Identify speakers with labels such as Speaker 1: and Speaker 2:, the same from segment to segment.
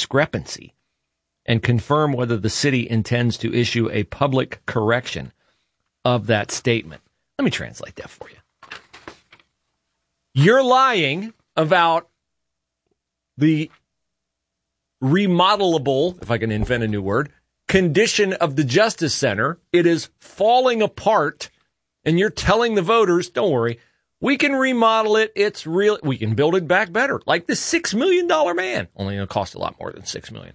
Speaker 1: discrepancy and confirm whether the city intends to issue a public correction of that statement. Let me translate that for you. You're lying about the remodelable, if I can invent a new word, condition of the Justice Center. It is falling apart, and you're telling the voters, don't worry, we can remodel it. It's real. We can build it back better. Like the $6 million man. Only going to cost a lot more than $6 million.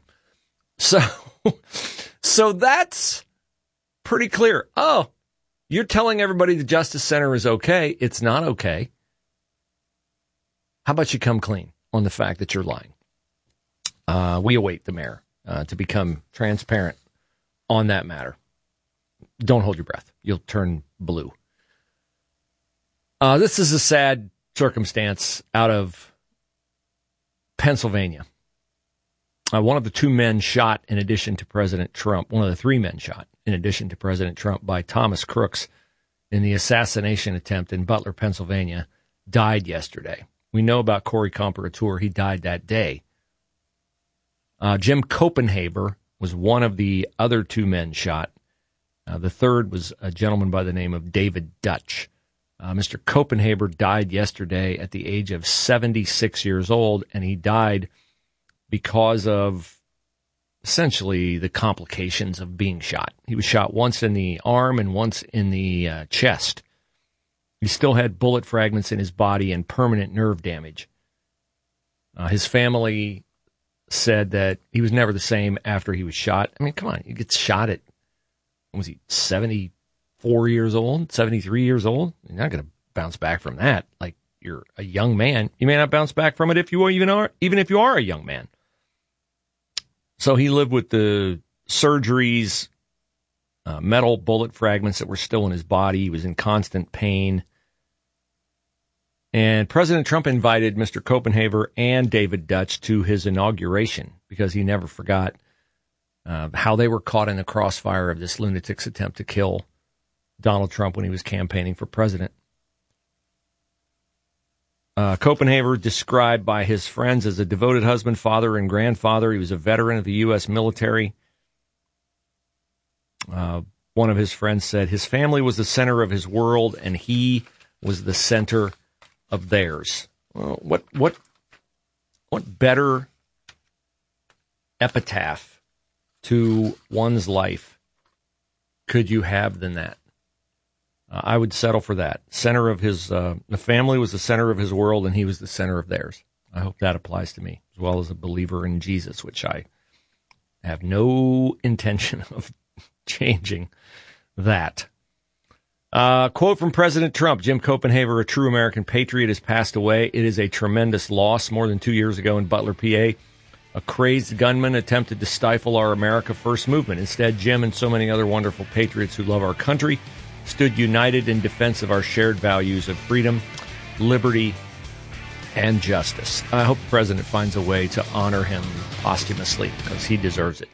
Speaker 1: So that's pretty clear. Oh, you're telling everybody the Justice Center is okay. It's not okay. How about you come clean on the fact that you're lying? We await the mayor to become transparent on that matter. Don't hold your breath. You'll turn blue. This is a sad circumstance out of Pennsylvania. One of the two men shot in addition to President Trump, one of the three men shot in addition to President Trump by Thomas Crooks in the assassination attempt in Butler, Pennsylvania, died yesterday. We know about Corey Comparator. He died that day. Jim Copenhaver was one of the other two men shot. The third was a gentleman by the name of David Dutch. Mr. Copenhaver died yesterday at the age of 76 years old, and he died because of essentially the complications of being shot. He was shot once in the arm and once in the chest. He still had bullet fragments in his body and permanent nerve damage. His family said that he was never the same after he was shot. I mean, come on, you get shot at, was he 74 years old, 73 years old? You're not going to bounce back from that. Like, you're a young man. You may not bounce back from it if you even if you are a young man. So he lived with the surgeries, metal bullet fragments that were still in his body. He was in constant pain. And President Trump invited Mr. Copenhaver and David Dutch to his inauguration because he never forgot how they were caught in the crossfire of this lunatic's attempt to kill Donald Trump when he was campaigning for president. Copenhaver, described by his friends as a devoted husband, father, and grandfather. He was a veteran of the U.S. military. One of his friends said his family was the center of his world, and he was the center of theirs. Well, what better epitaph to one's life could you have than that? I would settle for that. Center of his, the family was the center of his world, and he was the center of theirs. I hope that applies to me, as well as a believer in Jesus, which I have no intention of changing that. Quote from President Trump: Jim Copenhaver, a true American patriot, has passed away. It is a tremendous loss. More than 2 years ago in Butler, PA, a crazed gunman attempted to stifle our America First movement. Instead, Jim and so many other wonderful patriots who love our country stood united in defense of our shared values of freedom, liberty, and justice. I hope the president finds a way to honor him posthumously because he deserves it.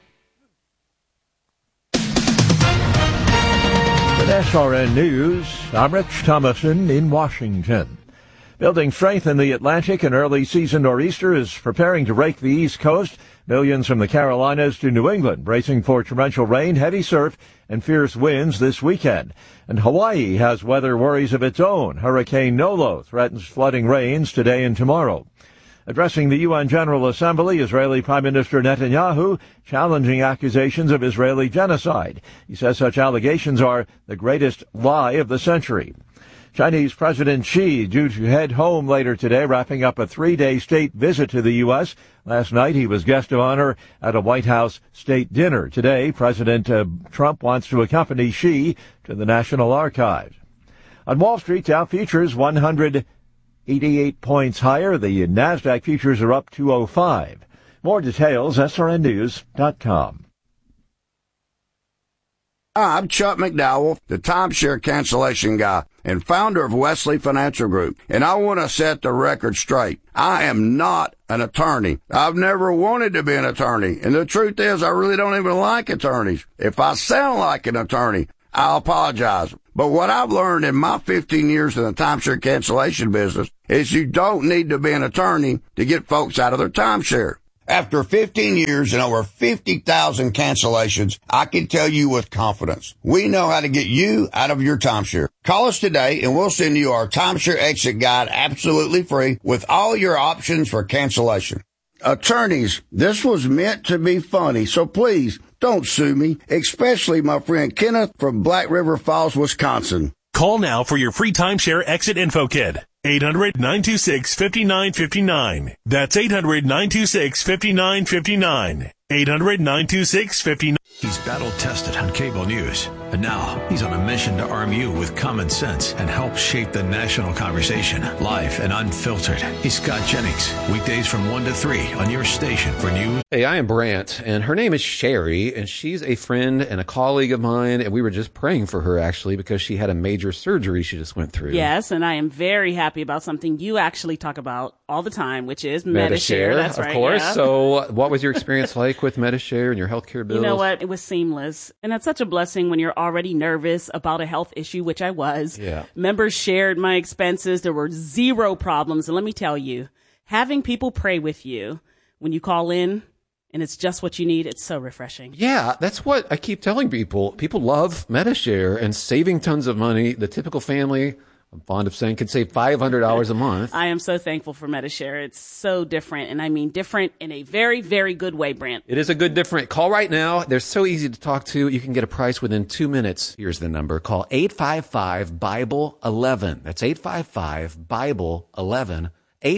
Speaker 2: With SRN News, I'm Rich Thomason in Washington. Building strength in the Atlantic, an early season nor'easter is preparing to rake the East Coast. Millions from the Carolinas to New England bracing for torrential rain, heavy surf, and fierce winds this weekend. And Hawaii has weather worries of its own. Hurricane Nolo threatens flooding rains today and tomorrow. Addressing the UN General Assembly, Israeli Prime Minister Netanyahu challenging accusations of Israeli genocide. He says such allegations are the greatest lie of the century. Chinese President Xi due to head home later today, wrapping up a 3-day state visit to the U.S. Last night, he was guest of honor at a White House state dinner. Today, President Trump wants to accompany Xi to the National Archives. On Wall Street, Dow futures 188 points higher. The NASDAQ futures are up 205. More details, srnnews.com.
Speaker 3: I'm Chuck McDowell, the timeshare cancellation guy and founder of Wesley Financial Group, and I want to set the record straight. I am not an attorney. I've never wanted to be an attorney, and the truth is I really don't even like attorneys. If I sound like an attorney, I'll apologize. But what I've learned in my 15 years in the timeshare cancellation business is you don't need to be an attorney to get folks out of their timeshare. After 15 years and over 50,000 cancellations, I can tell you with confidence, we know how to get you out of your timeshare. Call us today and we'll send you our timeshare exit guide absolutely free with all your options for cancellation. Attorneys, this was meant to be funny, so please don't sue me, especially my friend Kenneth from Black River Falls, Wisconsin.
Speaker 4: Call now for your free timeshare exit info kit. 800-926-5959. That's 800-926-5959. 800-926-5959.
Speaker 5: He's battle-tested on cable news, and now he's on a mission to arm you with common sense and help shape the national conversation, live and unfiltered. He's Scott Jennings, weekdays from 1 to 3 on your station for news.
Speaker 6: Hey, I am Brant, and her name is Sherry, and she's a friend and a colleague of mine, and we were just praying for her, actually, because she had a major surgery she just went through.
Speaker 7: Yes, and I am very happy about something you actually talk about all the time, which is Medi-Share. That's right,
Speaker 6: of course.
Speaker 7: Yeah.
Speaker 6: So what was your experience like with Medi-Share and your healthcare bills?
Speaker 7: You know what? It was seamless. And it's such a blessing when you're already nervous about a health issue, which I was.
Speaker 6: Yeah.
Speaker 7: Members shared my expenses. There were zero problems. And let me tell you, having people pray with you when you call in and it's just what you need, it's so refreshing.
Speaker 6: Yeah, that's what I keep telling people. People love Medi-Share and saving tons of money. The typical family, I'm fond of saying, could save $500 a month.
Speaker 7: I am so thankful for Medi-Share. It's so different, and I mean different in a very, very good way, Brant.
Speaker 6: It is a good different. Call right now. They're so easy to talk to. You can get a price within 2 minutes. Here's the number. Call 855-BIBLE-11. That's 855-BIBLE-11.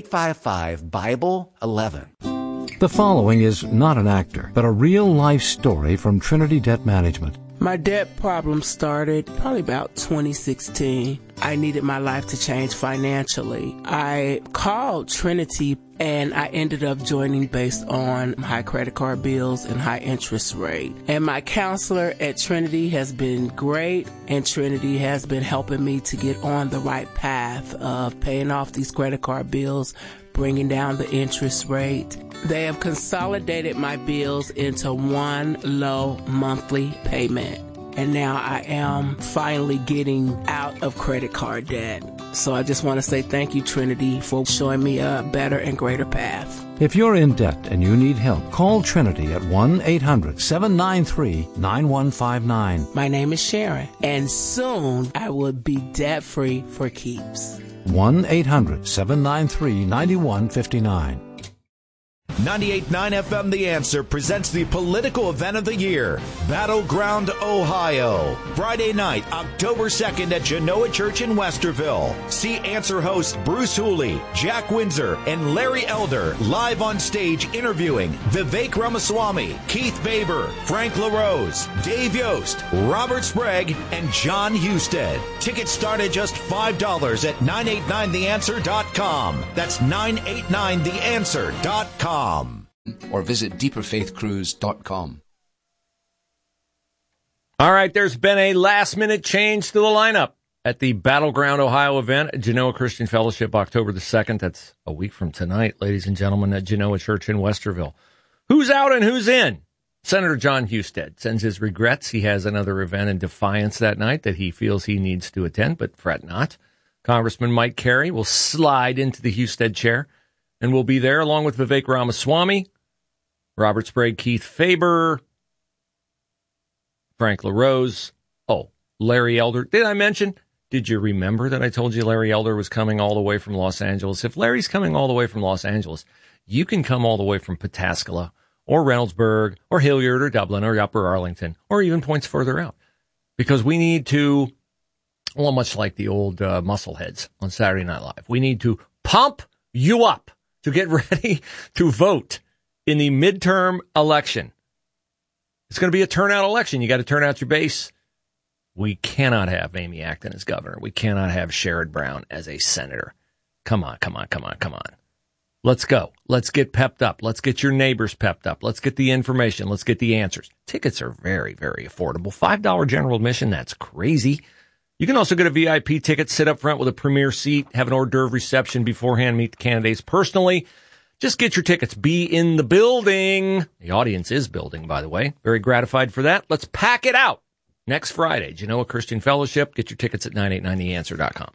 Speaker 6: 855-BIBLE-11.
Speaker 8: The following is not an actor, but a real-life story from Trinity Debt Management.
Speaker 9: My debt problem started probably about 2016. I needed my life to change financially. I called Trinity and I ended up joining based on high credit card bills and high interest rate. And my counselor at Trinity has been great, and Trinity has been helping me to get on the right path of paying off these credit card bills, bringing down the interest rate. They have consolidated my bills into one low monthly payment. And now I am finally getting out of credit card debt. So I just want to say thank you, Trinity, for showing me a better and greater path.
Speaker 8: If you're in debt and you need help, call Trinity at 1-800-793-9159.
Speaker 9: My name is Sharon, and soon I will be debt-free for keeps.
Speaker 8: 1-800-793-9159.
Speaker 10: 98.9 FM The Answer presents the political event of the year, Battleground, Ohio. Friday night, October 2nd at Genoa Church in Westerville. See Answer hosts Bruce Hooley, Jack Windsor, and Larry Elder live on stage interviewing Vivek Ramaswamy, Keith Faber, Frank LaRose, Dave Yost, Robert Sprague, and John Husted. Tickets start at just $5 at 989theanswer.com. That's 989theanswer.com.
Speaker 11: Or visit deeperfaithcruise.com.
Speaker 1: All right, there's been a last-minute change to the lineup at the Battleground, Ohio event at Genoa Christian Fellowship, October the 2nd. That's a week from tonight, ladies and gentlemen, at Genoa Church in Westerville. Who's out and who's in? Senator John Husted sends his regrets. He has another event in Defiance that night that he feels he needs to attend, but fret not. Congressman Mike Carey will slide into the Husted chair and will be there along with Vivek Ramaswamy, Robert Sprague, Keith Faber, Frank LaRose. Oh, Larry Elder. Did I mention? Did you remember that I told you Larry Elder was coming all the way from Los Angeles? If Larry's coming all the way from Los Angeles, you can come all the way from Pataskala or Reynoldsburg or Hilliard or Dublin or Upper Arlington or even points further out. Because we need to, well, much like the old muscleheads on Saturday Night Live, we need to pump you up to get ready to vote in the midterm election. It's going to be a turnout election. You got to turn out your base. We cannot have Amy Acton as governor. We cannot have Sherrod Brown as a senator. Come on. Let's go. Let's get pepped up. Let's get your neighbors pepped up. Let's get the information. Let's get the answers. Tickets are very, very affordable. $5 general admission. That's crazy. You can also get a VIP ticket, sit up front with a premier seat, have an hors d'oeuvre reception beforehand, meet the candidates personally. Just get your tickets. Be in the building. The audience is building, by the way. Very gratified for that. Let's pack it out. Next Friday, Genoa Christian Fellowship. Get your tickets at 989theanswer.com.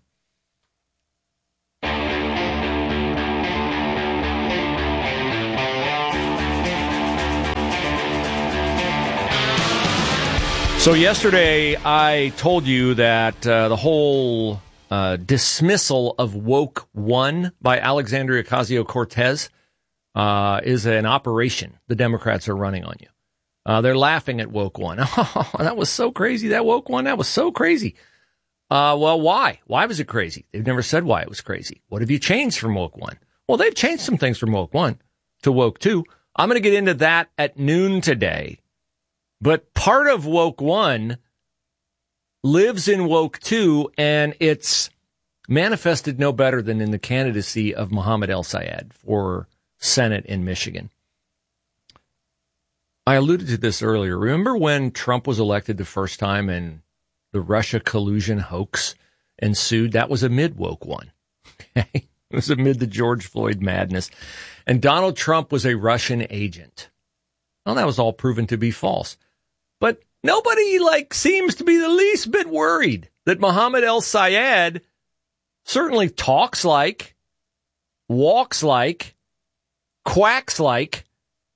Speaker 1: So yesterday I told you that the whole dismissal of Woke One by Alexandria Ocasio-Cortez is an operation the Democrats are running on you. They're laughing at Woke One. Oh, that was so crazy, that Woke One. That was so crazy. Well, why? Why was it crazy? They've never said why it was crazy. What have you changed from Woke One? Well, they've changed some things from Woke One to Woke Two. I'm going to get into that at noon today. But part of Woke One lives in Woke Two, and it's manifested no better than in the candidacy of Mohammed El-Sayed for Senate in Michigan. I alluded to this earlier. Remember when Trump was elected the first time and the Russia collusion hoax ensued? That was amid Woke One. Okay? It was amid the George Floyd madness. And Donald Trump was a Russian agent. Well, that was all proven to be false. But nobody, seems to be the least bit worried that Mohammed El-Sayed certainly talks like, walks like, quacks like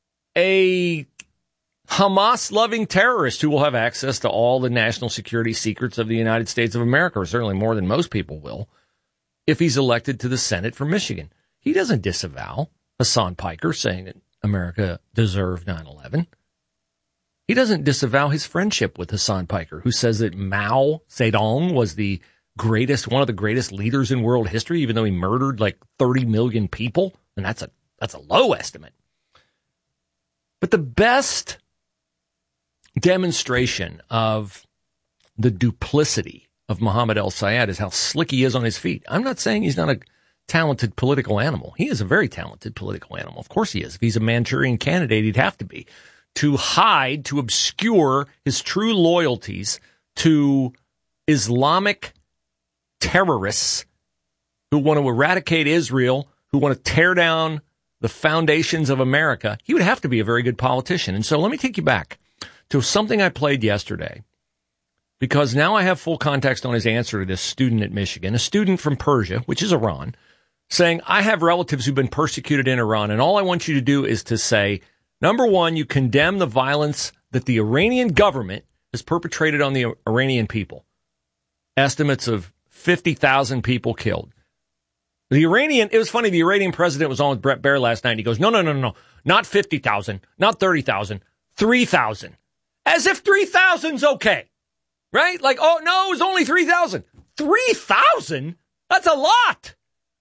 Speaker 1: a Hamas-loving terrorist who will have access to all the national security secrets of the United States of America, or certainly more than most people will, if he's elected to the Senate for Michigan. He doesn't disavow Hassan Piker saying that America deserved 9/11. He doesn't disavow his friendship with Hassan Piker, who says that Mao Zedong was one of the greatest leaders in world history, even though he murdered 30 million people. And that's a low estimate. But the best demonstration of the duplicity of Mohammed El-Sayed is how slick he is on his feet. I'm not saying he's not a talented political animal. He is a very talented political animal. Of course he is. If he's a Manchurian candidate, he'd have to be. To hide, to obscure his true loyalties to Islamic terrorists who want to eradicate Israel, who want to tear down the foundations of America, he would have to be a very good politician. And so let me take you back to something I played yesterday, because now I have full context on his answer to this student at Michigan, a student from Persia, which is Iran, saying, I have relatives who've been persecuted in Iran, and all I want you to do is to say, number one, you condemn the violence that the Iranian government has perpetrated on the Iranian people. Estimates of 50,000 people killed. It was funny, the Iranian president was on with Brett Baer last night, and he goes, no, not 50,000, not 30,000, 3,000. As if 3,000's okay, right? Oh, no, it was only 3,000. 3,000? That's a lot.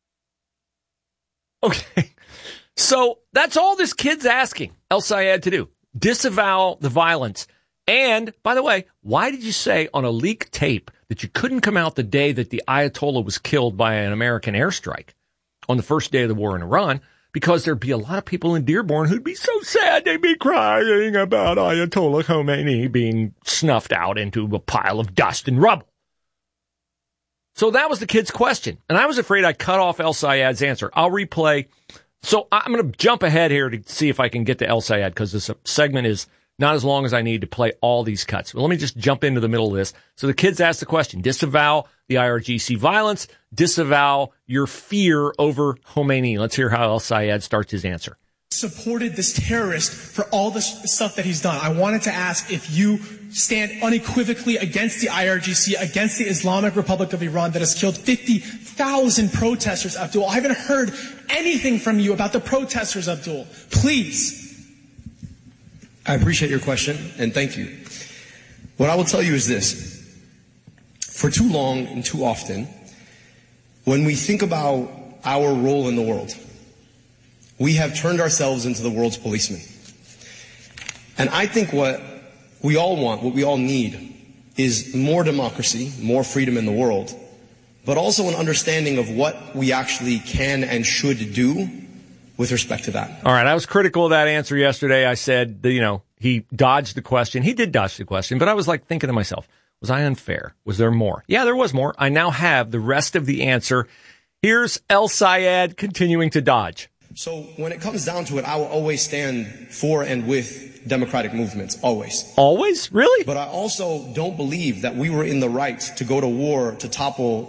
Speaker 1: Okay. So that's all this kid's asking El-Sayed to do. Disavow the violence. And, by the way, why did you say on a leaked tape that you couldn't come out the day that the Ayatollah was killed by an American airstrike on the first day of the war in Iran? Because there'd be a lot of people in Dearborn who'd be so sad they'd be crying about Ayatollah Khomeini being snuffed out into a pile of dust and rubble. So that was the kid's question. And I was afraid I'd cut off El-Sayed's answer. I'll replay. So I'm going to jump ahead here to see if I can get to El-Sayed, because this segment is not as long as I need to play all these cuts. But let me just jump into the middle of this. So the kids asked the question, disavow the IRGC violence, disavow your fear over Khomeini. Let's hear how El-Sayed starts his answer.
Speaker 12: Supported this terrorist for all the stuff that he's done. I wanted to ask if you stand unequivocally against the IRGC, against the Islamic Republic of Iran that has killed 50,000 protesters, Abdul. I haven't heard anything from you about the protesters, Abdul. Please.
Speaker 13: I appreciate your question, and thank you. What I will tell you is this. For too long and too often, when we think about our role in the world, we have turned ourselves into the world's policemen. And I think what we all want, what we all need, is more democracy, more freedom in the world, but also an understanding of what we actually can and should do with respect to that.
Speaker 1: All right, I was critical of that answer yesterday. I said, he dodged the question. He did dodge the question, but I was thinking to myself, was I unfair? Was there more? Yeah, there was more. I now have the rest of the answer. Here's El-Sayed continuing to dodge.
Speaker 13: So when it comes down to it, I will always stand for and with democratic movements, always.
Speaker 1: Always? Really?
Speaker 13: But I also don't believe that we were in the right to go to war to topple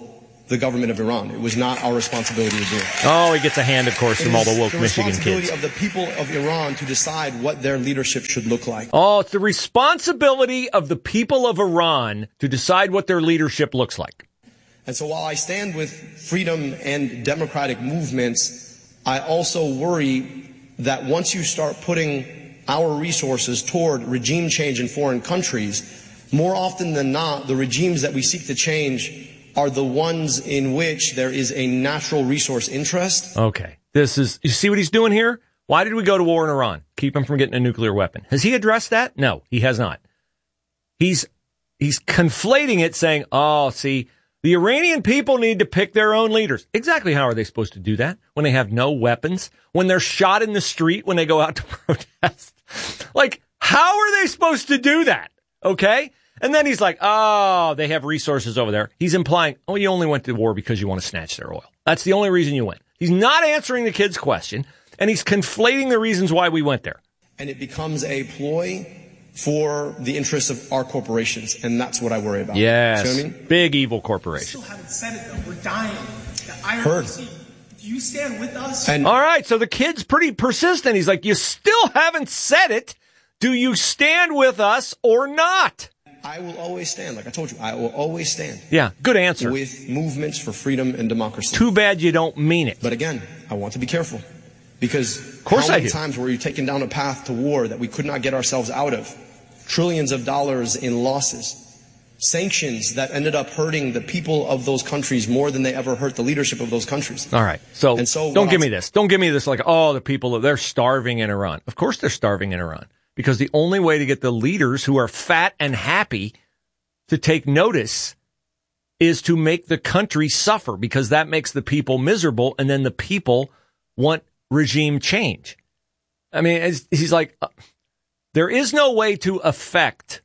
Speaker 13: the government of Iran. It was not our responsibility to do it.
Speaker 1: Oh, he gets a hand, of course, from all the woke Michigan kids.
Speaker 13: It's the responsibility of the people of Iran to decide what their leadership should look like.
Speaker 1: Oh, it's the responsibility of the people of Iran to decide what their leadership looks like.
Speaker 13: And so while I stand with freedom and democratic movements, I also worry that once you start putting our resources toward regime change in foreign countries, more often than not, the regimes that we seek to change are the ones in which there is a natural resource interest.
Speaker 1: Okay. You see what he's doing here? Why did we go to war in Iran? Keep him from getting a nuclear weapon. Has he addressed that? No, he has not. He's conflating it, saying, oh, see, the Iranian people need to pick their own leaders. Exactly how are they supposed to do that? When they have no weapons? When they're shot in the street when they go out to protest? Like, how are they supposed to do that? Okay? And then he's like, oh, they have resources over there. He's implying, oh, you only went to war because you want to snatch their oil. That's the only reason you went. He's not answering the kid's question, and he's conflating the reasons why we went there.
Speaker 13: And it becomes a ploy for the interests of our corporations, and that's what I worry about.
Speaker 1: Yes,
Speaker 13: see what I mean?
Speaker 1: Big evil corporation.
Speaker 12: We still haven't said it, though. We're dying. The
Speaker 13: Heard.
Speaker 12: IRGC, do you stand with us?
Speaker 1: All right, so the kid's pretty persistent. He's like, you still haven't said it. Do you stand with us or not?
Speaker 13: I will always stand. Like I told you, I will always stand.
Speaker 1: Yeah, good answer.
Speaker 13: With movements for freedom and democracy.
Speaker 1: Too bad you don't mean it.
Speaker 13: But again, I want to be careful. Because
Speaker 1: of course
Speaker 13: how many
Speaker 1: I do.
Speaker 13: times were you taken down a path to war that we could not get ourselves out of? Trillions of dollars in losses. Sanctions that ended up hurting the people of those countries more than they ever hurt the leadership of those countries.
Speaker 1: All right. So don't give me this. Don't give me this like, oh, the people, they're starving in Iran. Of course they're starving in Iran. Because the only way to get the leaders who are fat and happy to take notice is to make the country suffer, because that makes the people miserable, and then the people want regime change. I mean, he's like, there is no way to affect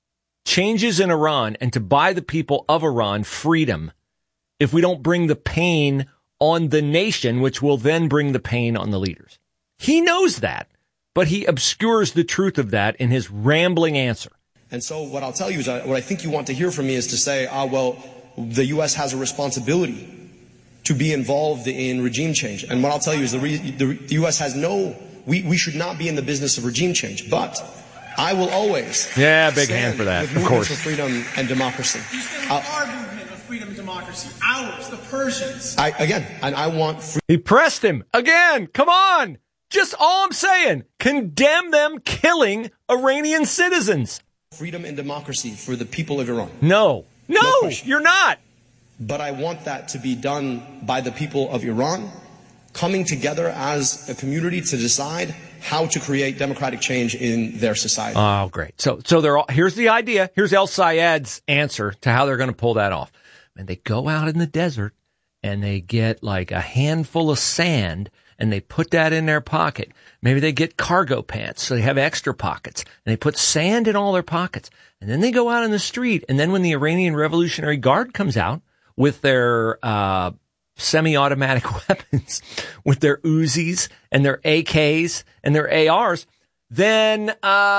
Speaker 1: changes in Iran and to buy the people of Iran freedom if we don't bring the pain on the nation, which will then bring the pain on the leaders. He knows that. But he obscures the truth of that in his rambling answer.
Speaker 13: And so what I'll tell you is what I think you want to hear from me is to say, well, the U.S. has a responsibility to be involved in regime change. And what I'll tell you is the U.S. has we should not be in the business of regime change. But I will always
Speaker 1: big hand for that,
Speaker 13: of course, for freedom and democracy.
Speaker 12: You stand with our movement of freedom and democracy. Ours, the Persians.
Speaker 13: I want
Speaker 1: He pressed him again. Come on. Just all I'm saying, condemn them killing Iranian citizens.
Speaker 13: Freedom and democracy for the people of Iran.
Speaker 1: No, you're not.
Speaker 13: But I want that to be done by the people of Iran, coming together as a community to decide how to create democratic change in their society.
Speaker 1: Oh, great. So they're all, here's the idea. Here's El Sayed's answer to how they're going to pull that off. And they go out in the desert and they get like a handful of sand and they put that in their pocket. Maybe they get cargo pants, so they have extra pockets. And they put sand in all their pockets. And then they go out in the street. And then when the Iranian Revolutionary Guard comes out with their semi-automatic weapons, with their Uzis and their AKs and their ARs, then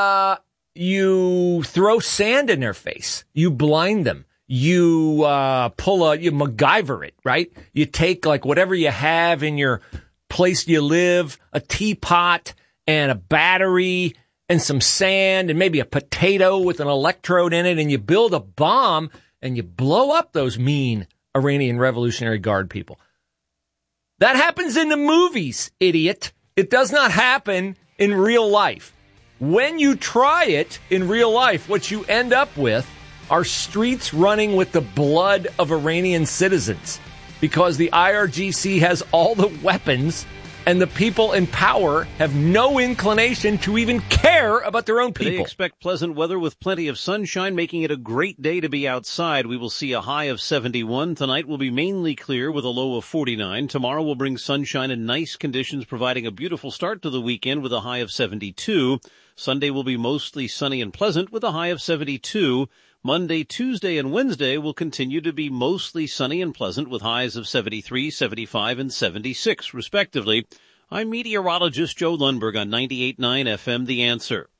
Speaker 1: you throw sand in their face. You blind them. You you MacGyver it, right? You take like whatever you have in your place you live, a teapot and a battery and some sand and maybe a potato with an electrode in it, and you build a bomb and you blow up those mean Iranian Revolutionary Guard people. That happens in the movies, idiot. It does not happen in real life. When you try it in real life, what you end up with are streets running with the blood of Iranian citizens, because the IRGC has all the weapons and the people in power have no inclination to even care about their own people.
Speaker 14: They expect pleasant weather with plenty of sunshine, making it a great day to be outside. We will see a high of 71. Tonight will be mainly clear with a low of 49. Tomorrow will bring sunshine and nice conditions, providing a beautiful start to the weekend with a high of 72. Sunday will be mostly sunny and pleasant with a high of 72. Monday, Tuesday, and Wednesday will continue to be mostly sunny and pleasant with highs of 73, 75, and 76, respectively. I'm meteorologist Joe Lundberg on 98.9 FM, The Answer.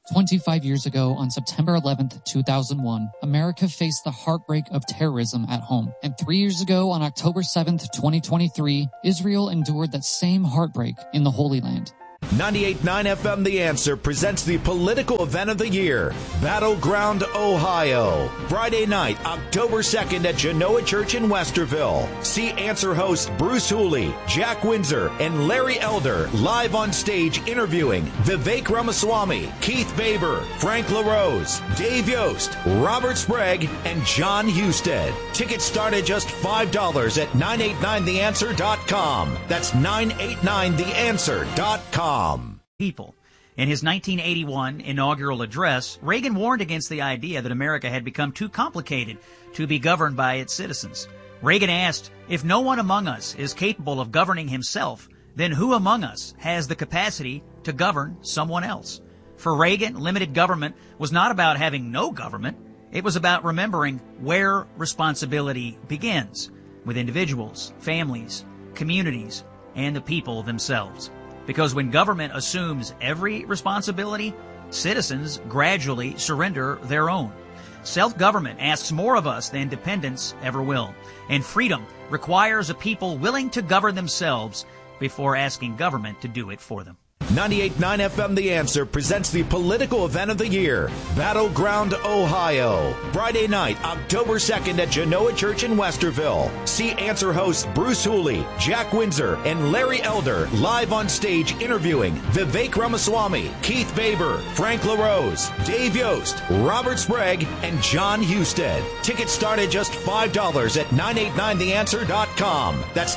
Speaker 15: 25 years ago, on September 11th, 2001, America faced the heartbreak of terrorism at home. And 3 years ago, on October 7th, 2023, Israel endured that same heartbreak in the Holy Land.
Speaker 10: 98.9 FM The Answer presents the political event of the year, Battleground, Ohio. Friday night, October 2nd at Genoa Church in Westerville. See Answer hosts Bruce Hooley, Jack Windsor, and Larry Elder live on stage interviewing Vivek Ramaswamy, Keith Baber, Frank LaRose, Dave Yost, Robert Sprague, and John Husted. Tickets start at just $5 at 989theanswer.com. That's 989theanswer.com.
Speaker 16: People. In his 1981 inaugural address, Reagan warned against the idea that America had become too complicated to be governed by its citizens. Reagan asked, if no one among us is capable of governing himself, then who among us has the capacity to govern someone else? For Reagan, limited government was not about having no government. It was about remembering where responsibility begins, with individuals, families, communities, and the people themselves. Because when government assumes every responsibility, citizens gradually surrender their own. Self-government asks more of us than dependence ever will. And freedom requires a people willing to govern themselves before asking government to do it for them.
Speaker 10: 98.9 FM The Answer presents the political event of the year, Battleground, Ohio. Friday night, October 2nd at Genoa Church in Westerville. See Answer hosts Bruce Hooley, Jack Windsor, and Larry Elder live on stage interviewing Vivek Ramaswamy, Keith Baber, Frank LaRose, Dave Yost, Robert Sprague, and John Husted. Tickets start at just $5 at 989theanswer.com. That's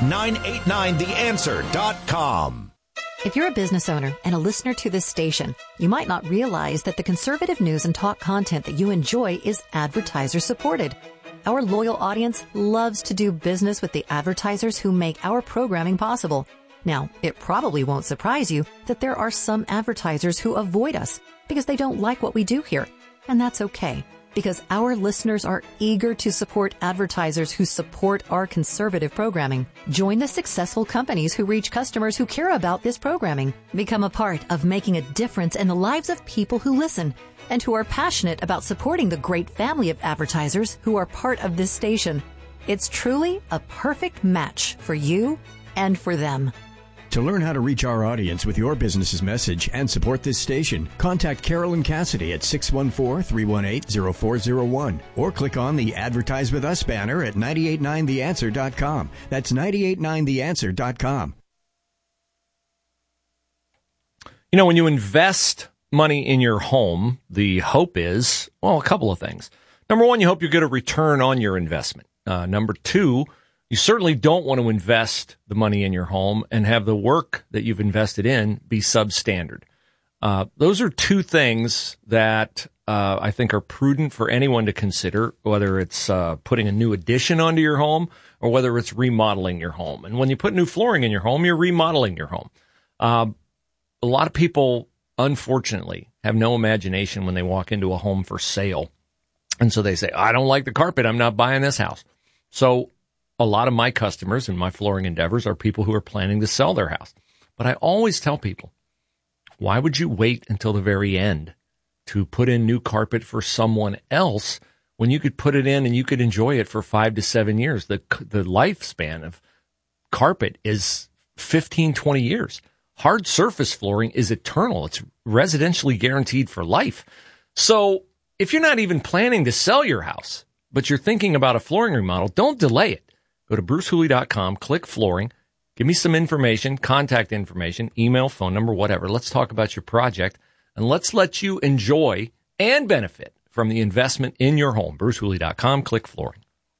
Speaker 10: 989theanswer.com.
Speaker 17: If you're a business owner and a listener to this station, you might not realize that the conservative news and talk content that you enjoy is advertiser supported. Our loyal audience loves to do business with the advertisers who make our programming possible. Now, it probably won't surprise you that there are some advertisers who avoid us because they don't like what we do here. And that's okay, because our listeners are eager to support advertisers who support our conservative programming. Join the successful companies who reach customers who care about this programming. Become a part of making a difference in the lives of people who listen and who are passionate about supporting the great family of advertisers who are part of this station. It's truly a perfect match for you and for them.
Speaker 18: To learn how to reach our audience with your business's message and support this station, contact Carolyn Cassidy at 614-318-0401 or click on the Advertise With Us banner at 989theanswer.com. That's 989theanswer.com.
Speaker 1: You know, when you invest money in your home, the hope is, well, a couple of things. Number one, you hope you get a return on your investment. Number two, you certainly don't want to invest the money in your home and have the work that you've invested in be substandard. Those are two things that I think are prudent for anyone to consider, whether it's putting a new addition onto your home or whether it's remodeling your home. And when you put new flooring in your home, you're remodeling your home. A lot of people, unfortunately, have no imagination when they walk into a home for sale. And so they say, I don't like the carpet. I'm not buying this house. So a lot of my customers in my flooring endeavors are people who are planning to sell their house. But I always tell people, why would you wait until the very end to put in new carpet for someone else when you could put it in and you could enjoy it for 5 to 7 years? The lifespan of carpet is 15, 20 years. Hard surface flooring is eternal. It's residentially guaranteed for life. So if you're not even planning to sell your house, but you're thinking about a flooring remodel, don't delay it. Go to brucehooley.com, click flooring, give me some information, contact information, email, phone number, whatever. Let's talk about your project, and let's let you enjoy and benefit from the investment in your home. brucehooley.com, click flooring.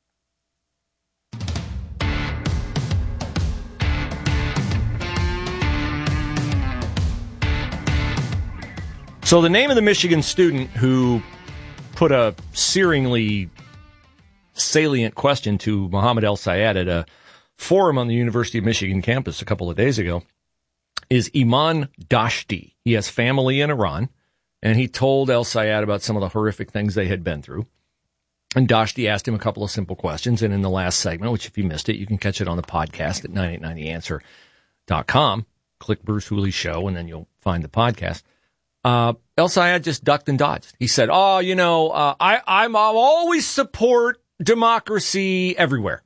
Speaker 1: So the name of the Michigan student who put a searingly salient question to Mohammed El-Sayed at a forum on the University of Michigan campus a couple of days ago is Iman Dashti. He has family in Iran, and he told El-Sayed about some of the horrific things they had been through. And Dashti asked him a couple of simple questions, and in the last segment, which if you missed it, you can catch it on the podcast at 989theanswer.com. Click Bruce Hooley Show, and then you'll find the podcast. El-Sayed just ducked and dodged. He said, I'm always support democracy everywhere.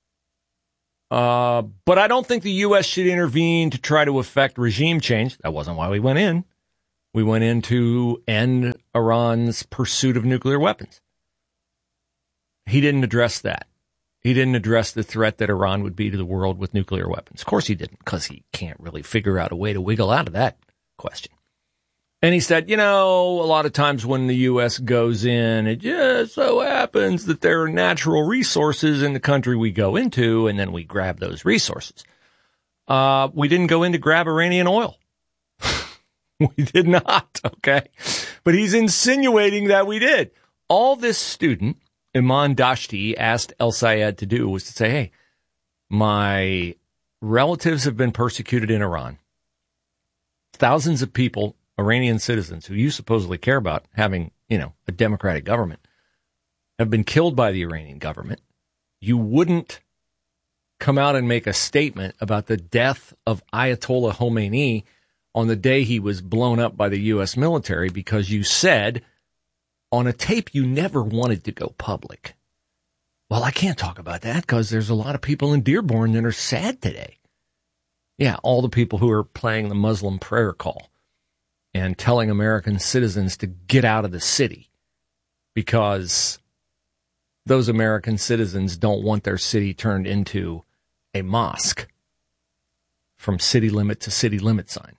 Speaker 1: But I don't think the U.S. should intervene to try to affect regime change. That wasn't why we went in. We went in to end Iran's pursuit of nuclear weapons. He didn't address that. He didn't address the threat that Iran would be to the world with nuclear weapons. Of course he didn't, because he can't really figure out a way to wiggle out of that question. And he said, a lot of times when the U.S. goes in, it just so happens that there are natural resources in the country we go into, and then we grab those resources. We didn't go in to grab Iranian oil. We did not, okay? But he's insinuating that we did. All this student, Iman Dashti, asked El-Sayed to do was to say, hey, my relatives have been persecuted in Iran. Thousands of people, Iranian citizens who you supposedly care about having, a democratic government, have been killed by the Iranian government. You wouldn't come out and make a statement about the death of Ayatollah Khomeini on the day he was blown up by the U.S. military because you said on a tape you never wanted to go public. Well, I can't talk about that because there's a lot of people in Dearborn that are sad today. Yeah, all the people who are playing the Muslim prayer call and telling American citizens to get out of the city because those American citizens don't want their city turned into a mosque from city limit to city limit sign.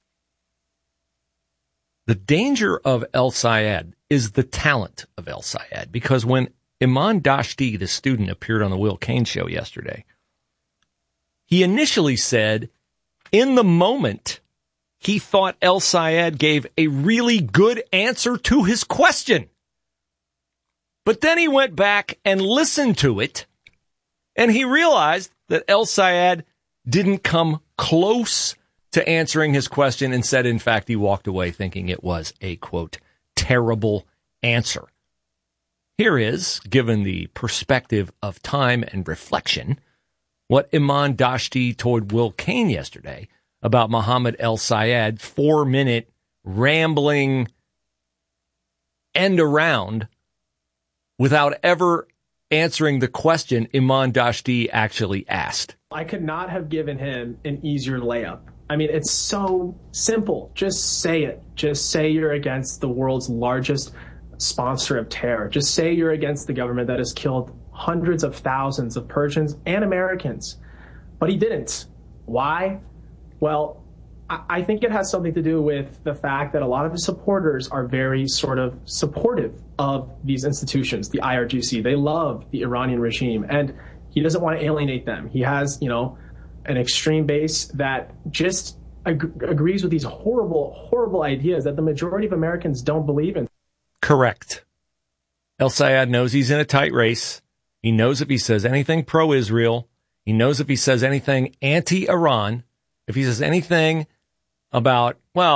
Speaker 1: The danger of El-Sayed is the talent of El-Sayed, because when Iman Dashti, the student, appeared on the Will Cain show yesterday, he initially said in the moment he thought El-Sayed gave a really good answer to his question. But then he went back and listened to it, and he realized that El-Sayed didn't come close to answering his question, and said, in fact, he walked away thinking it was a, quote, terrible answer. Here is, given the perspective of time and reflection, what Iman Dashti told Will Cain yesterday about Mohammed El-Sayed, 4-minute rambling end around without ever answering the question Iman Dashti actually asked.
Speaker 19: I could not have given him an easier layup. I mean, it's so simple. Just say it. Just say you're against the world's largest sponsor of terror. Just say you're against the government that has killed hundreds of thousands of Persians and Americans. But he didn't. Why? Well, I think it has something to do with the fact that a lot of his supporters are very sort of supportive of these institutions, the IRGC. They love the Iranian regime, and he doesn't want to alienate them. He has, an extreme base that just agrees with these horrible, horrible ideas that the majority of Americans don't believe in.
Speaker 1: Correct. El-Sayed knows he's in a tight race. He knows if he says anything pro-Israel, he knows if he says anything anti-Iran, if he says anything about,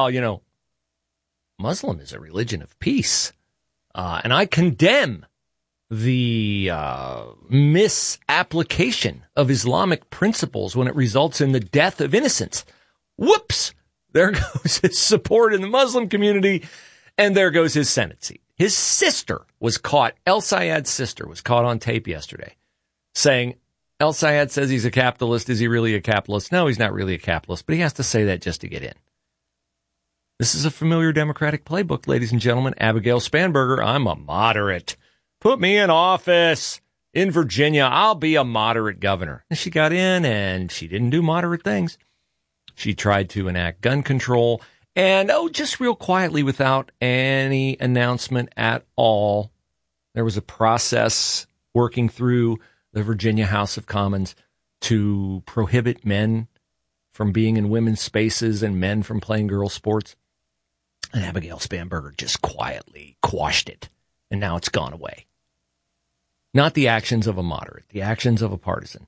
Speaker 1: Muslim is a religion of peace. And I condemn the misapplication of Islamic principles when it results in the death of innocents. Whoops! There goes his support in the Muslim community, and there goes his Senate seat. His sister was caught, El-Sayed's sister was caught on tape yesterday saying, El-Sayed says he's a capitalist. Is he really a capitalist? No, he's not really a capitalist, but he has to say that just to get in. This is a familiar Democratic playbook, ladies and gentlemen. Abigail Spanberger, I'm a moderate. Put me in office in Virginia. I'll be a moderate governor. And she got in, and she didn't do moderate things. She tried to enact gun control, and, just real quietly without any announcement at all. There was a process working through the Virginia House of Commons to prohibit men from being in women's spaces and men from playing girls' sports. And Abigail Spanberger just quietly quashed it, and now it's gone away. Not the actions of a moderate, the actions of a partisan.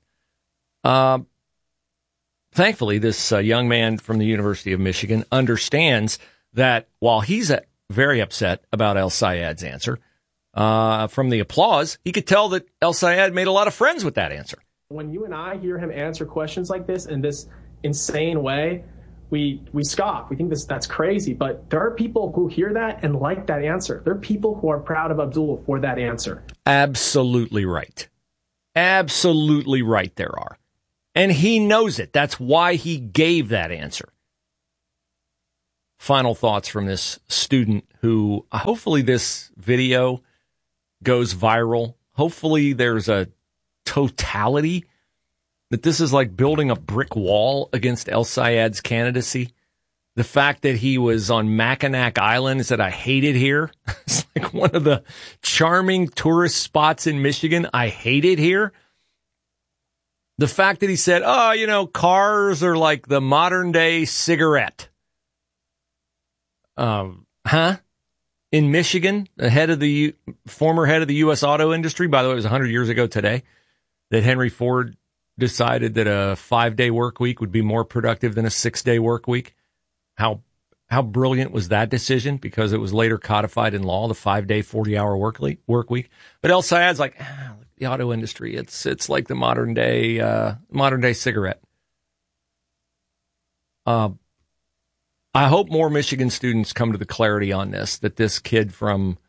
Speaker 1: Thankfully, this young man from the University of Michigan understands that while he's very upset about El-Sayed's answer, from the applause, he could tell that El-Sayed made a lot of friends with that answer.
Speaker 19: When you and I hear him answer questions like this in this insane way, we scoff. We think that's crazy. But there are people who hear that and like that answer. There are people who are proud of Abdul for that answer.
Speaker 1: Absolutely right. Absolutely right there are. And he knows it. That's why he gave that answer. Final thoughts from this student who, hopefully this video goes viral. Hopefully there's a totality that this is like building a brick wall against El Sayed's candidacy. The fact that he was on Mackinac Island said, I hate it here. It's like one of the charming tourist spots in Michigan. I hate it here. The fact that he said, cars are like the modern day cigarette. In Michigan, the former head of the U.S. auto industry, by the way, it was 100 years ago today, that Henry Ford decided that a 5-day work week would be more productive than a 6-day work week. How brilliant was that decision? Because it was later codified in law, the 5-day, 40-hour work week. But El Sayed's like, the auto industry, it's like the modern day cigarette. I hope more Michigan students come to the clarity on this, that this kid from,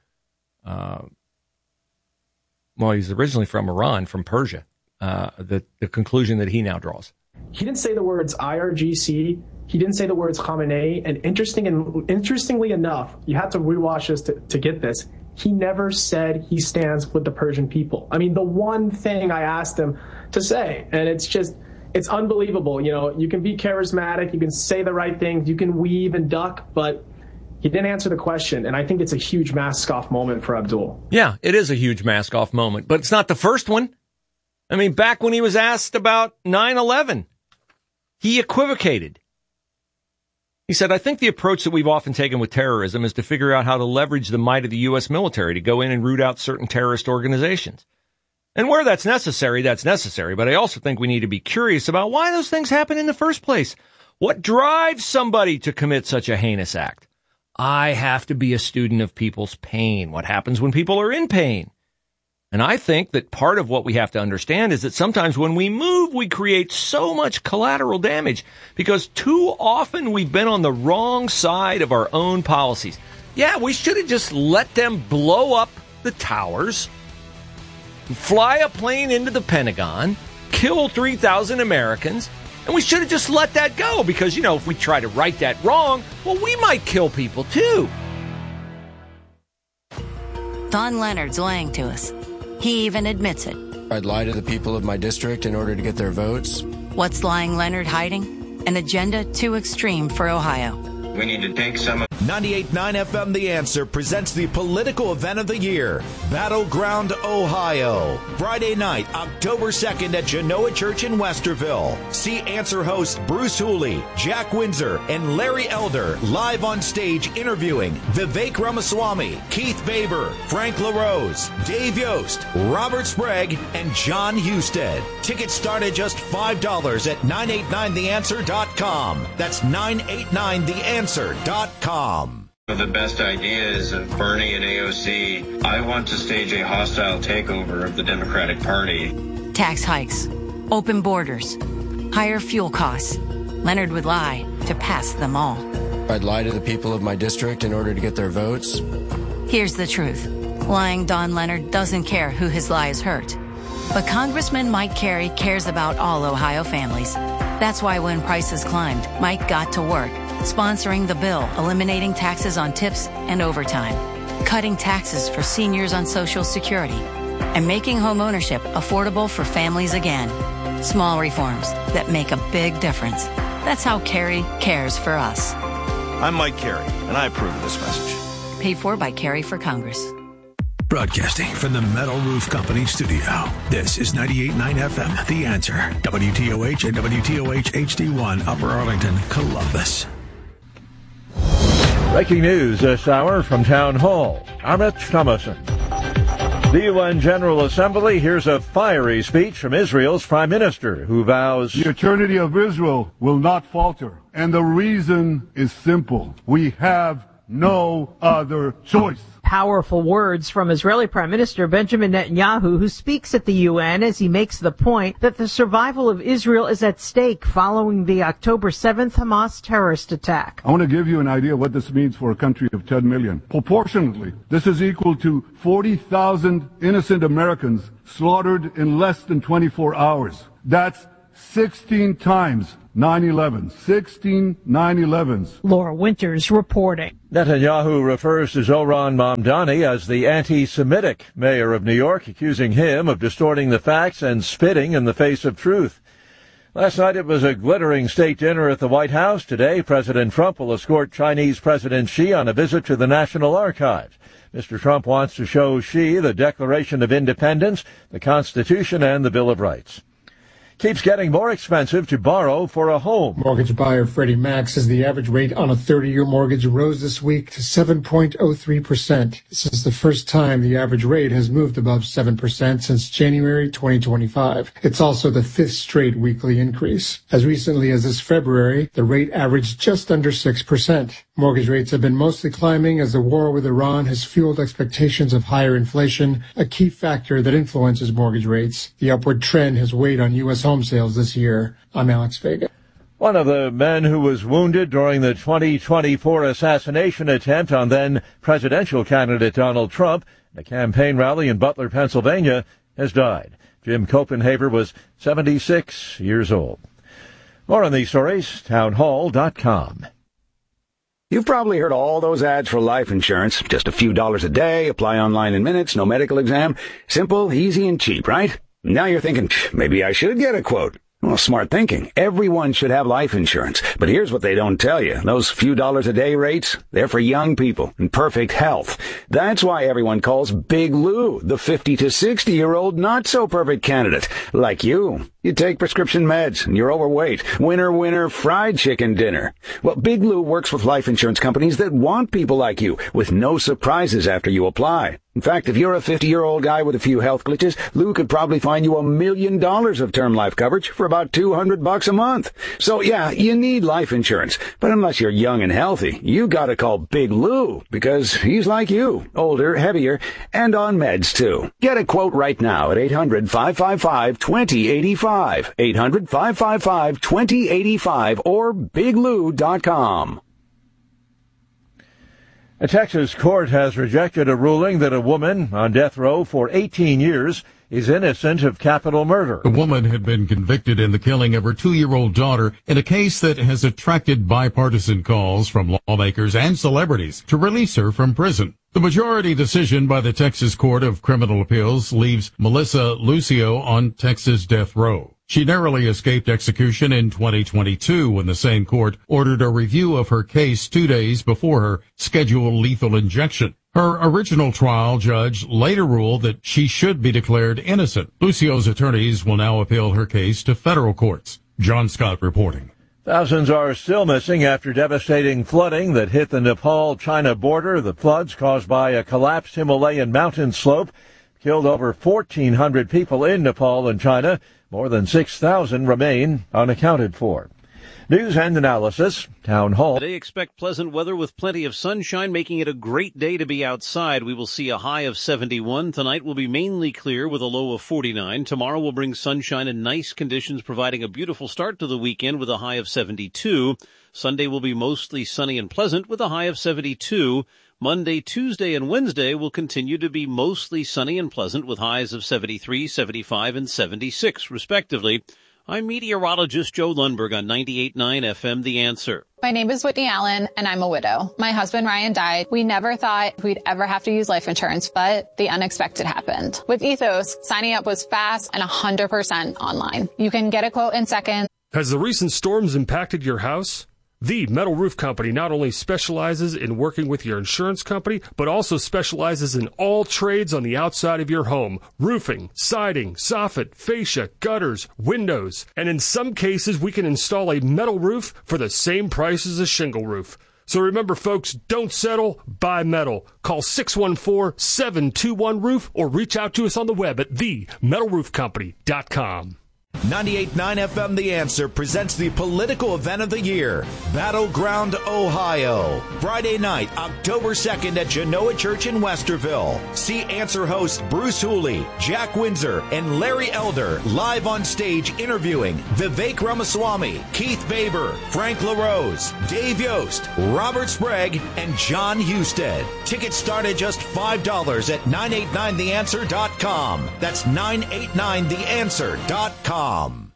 Speaker 1: he's originally from Iran, from Persia, the conclusion that he now draws.
Speaker 19: He didn't say the words IRGC. He didn't say the words Khamenei. And interestingly enough, you have to rewatch this to get this. He never said he stands with the Persian people. I mean, the one thing I asked him to say, and it's unbelievable. You can be charismatic, you can say the right things, you can weave and duck, but he didn't answer the question. And I think it's a huge mask-off moment for Abdul.
Speaker 1: Yeah, it is a huge mask-off moment, but it's not the first one. I mean, back when he was asked about 9/11, he equivocated. He said, I think the approach that we've often taken with terrorism is to figure out how to leverage the might of the U.S. military to go in and root out certain terrorist organizations. And where that's necessary, that's necessary. But I also think we need to be curious about why those things happen in the first place. What drives somebody to commit such a heinous act? I have to be a student of people's pain. What happens when people are in pain? And I think that part of what we have to understand is that sometimes when we move, we create so much collateral damage because too often we've been on the wrong side of our own policies. Yeah, we should have just let them blow up the towers, fly a plane into the Pentagon, kill 3,000 Americans, and we should have just let that go because, if we try to right that wrong, well, we might kill people too.
Speaker 20: Don Leonard's lying to us. He even admits it.
Speaker 21: I'd lie to the people of my district in order to get their votes.
Speaker 20: What's lying Leonard hiding? An agenda too extreme for Ohio.
Speaker 22: We need to take some of
Speaker 10: 98.9 FM The Answer presents the political event of the year, Battleground, Ohio. Friday night, October 2nd at Genoa Church in Westerville. See Answer hosts Bruce Hooley, Jack Windsor, and Larry Elder live on stage interviewing Vivek Ramaswamy, Keith Baber, Frank LaRose, Dave Yost, Robert Sprague, and John Husted. Tickets start at just $5 at 989theanswer.com. That's 989theanswer.com.
Speaker 22: the best ideas of Bernie and AOC. I want to stage a hostile takeover of the Democratic Party.
Speaker 20: Tax hikes, open borders, higher fuel costs. Leonard would lie to pass them all.
Speaker 21: I'd lie to the people of my district in order to get their votes.
Speaker 20: Here's the truth. Lying Don Leonard doesn't care who his lies hurt. But Congressman Mike Carey cares about all Ohio families. That's why when prices climbed, Mike got to work, sponsoring the bill, eliminating taxes on tips and overtime, cutting taxes for seniors on Social Security, and making home ownership affordable for families again. Small reforms that make a big difference. That's how Carey cares for us.
Speaker 23: I'm Mike Carey, and I approve of this message.
Speaker 20: Paid for by Carey for Congress.
Speaker 5: Broadcasting from the Metal Roof Company studio. This is 98.9 FM, The Answer. WTOH and WTOH HD1, Upper Arlington, Columbus.
Speaker 2: Breaking news this hour from Town Hall. I'm Rich Thomason. The UN General Assembly hears a fiery speech from Israel's Prime Minister, who vows
Speaker 24: the eternity of Israel will not falter. And the reason is simple. We have no other choice.
Speaker 3: powerful words from Israeli Prime Minister Benjamin Netanyahu, who speaks at the UN as he makes the point that the survival of Israel is at stake following the October 7th Hamas terrorist attack.
Speaker 24: I want to give you an idea of what this means for a country of 10 million. Proportionately, this is equal to 40,000 innocent Americans slaughtered in less than 24 hours. That's 16 times 9/11. 16 9/11s.
Speaker 3: Laura Winters reporting.
Speaker 2: Netanyahu refers to Zohran Mamdani as the anti-Semitic mayor of New York, accusing him of distorting the facts and spitting in the face of truth. Last night it was a glittering state dinner at the White House. Today, President Trump will escort Chinese President Xi on a visit to the National Archives. Mr. Trump wants to show Xi the Declaration of Independence, the Constitution, and the Bill of Rights. Keeps getting more expensive to borrow for a home.
Speaker 4: Mortgage buyer Freddie Mac says the average rate on a 30-year mortgage rose this week to 7.03%. This is the first time the average rate has moved above 7% since January 2025. It's also the fifth straight weekly increase. As recently as this February, the rate averaged just under 6%. Mortgage rates have been mostly climbing as the war with Iran has fueled expectations of higher inflation, a key factor that influences mortgage rates. The upward trend has weighed on U.S. home sales this year. I'm Alex Vega.
Speaker 2: One of the men who was wounded during the 2024 assassination attempt on then presidential candidate Donald Trump at a campaign rally in Butler, Pennsylvania, has died. Jim Copenhaver was 76 years old. More on these stories, townhall.com.
Speaker 6: You've probably heard all those ads for life insurance. Just a few dollars a day, apply online in minutes, no medical exam. Simple, easy, and cheap, right? Now you're thinking, maybe I should get a quote. Well, smart thinking. Everyone should have life insurance. But here's what they don't tell you. Those few dollars a day rates, they're for young people in perfect health. That's why everyone calls Big Lou the 50 to 60-year-old not-so-perfect candidate. Like you. You take prescription meds and you're overweight. Winner, winner, fried chicken dinner. Well, Big Lou works with life insurance companies that want people like you with no surprises after you apply. In fact, if you're a 50-year-old guy with a few health glitches, Lou could probably find you $1 million of term life coverage for about $200 a month. So yeah, you need life insurance. But unless you're young and healthy, you gotta call Big Lou because he's like you, older, heavier, and on meds too. Get a quote right now at 800-555-2085. 800-555-2085 or biglou.com.
Speaker 2: A Texas court has rejected a ruling that a woman on death row for 18 years is innocent of capital murder.
Speaker 7: The woman had been convicted in the killing of her 2-year-old daughter in a case that has attracted bipartisan calls from lawmakers and celebrities to release her from prison. The majority decision by the Texas Court of Criminal Appeals leaves Melissa Lucio on Texas death row. She narrowly escaped execution in 2022 when the same court ordered a review of her case 2 days before her scheduled lethal injection. Her original trial judge later ruled that she should be declared innocent. Lucio's attorneys will now appeal her case to federal courts. John Scott reporting.
Speaker 2: Thousands are still missing after devastating flooding that hit the Nepal-China border. The floods caused by a collapsed Himalayan mountain slope killed over 1,400 people in Nepal and China. More than 6,000 remain unaccounted for. News and analysis, Town Hall.
Speaker 14: Today expect pleasant weather with plenty of sunshine, making it a great day to be outside. We will see a high of 71. Tonight will be mainly clear with a low of 49. Tomorrow will bring sunshine and nice conditions, providing a beautiful start to the weekend with a high of 72. Sunday will be mostly sunny and pleasant with a high of 72. Monday, Tuesday, and Wednesday will continue to be mostly sunny and pleasant with highs of 73, 75, and 76, respectively. I'm meteorologist Joe Lundberg on 98.9 FM, The Answer.
Speaker 25: My name is Whitney Allen, and I'm a widow. My husband, Ryan, died. We never thought we'd ever have to use life insurance, but the unexpected happened. With Ethos, signing up was fast and 100% online. You can get a quote in seconds.
Speaker 26: Has the recent storms impacted your house? The Metal Roof Company not only specializes in working with your insurance company, but also specializes in all trades on the outside of your home. Roofing, siding, soffit, fascia, gutters, windows. And in some cases, we can install a metal roof for the same price as a shingle roof. So remember, folks, don't settle, buy metal. Call 614-721-ROOF or reach out to us on the web at themetalroofcompany.com.
Speaker 10: 98.9 FM The Answer presents the political event of the year, Battleground, Ohio. Friday night, October 2nd at Genoa Church in Westerville. See Answer hosts Bruce Hooley, Jack Windsor, and Larry Elder live on stage interviewing Vivek Ramaswamy, Keith Baber, Frank LaRose, Dave Yost, Robert Sprague, and John Husted. Tickets start at just $5 at 989theanswer.com. That's 989theanswer.com.